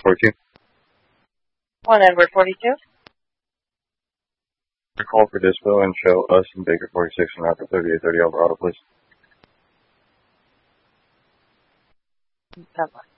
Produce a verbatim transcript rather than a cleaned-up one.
forty-two. One Edward forty-two. Call for dispo and show us in Baker forty-six and after thirty-eight thirty Alvarado, please. Bye-bye.